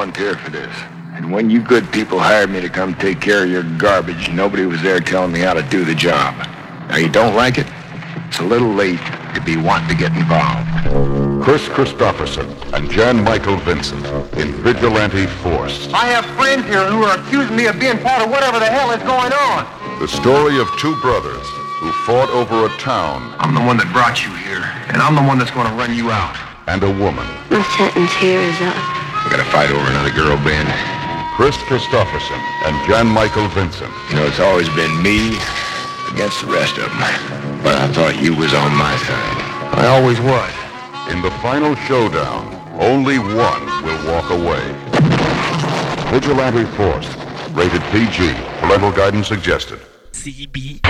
volunteer for this. And when you good people hired me to come take care of your garbage, nobody was there telling me how to do the job. Now, you don't like it? It's a little late to be wanting to get involved. Chris Christopherson and Jan Michael Vincent in Vigilante Force. I have friends here who are accusing me of being part of whatever the hell is going on. The story of two brothers who fought over a town. I'm the one that brought you here, and I'm the one that's going to run you out. And a woman. My sentence here is up. We got to fight over another girl, Ben. Chris Christopherson and Jan Michael Vincent. You know, it's always been me against the rest of them. But I thought you was on my side. I always was. In the final showdown, only one will walk away. Vigilante Force. Rated PG. Parental guidance suggested. CBS.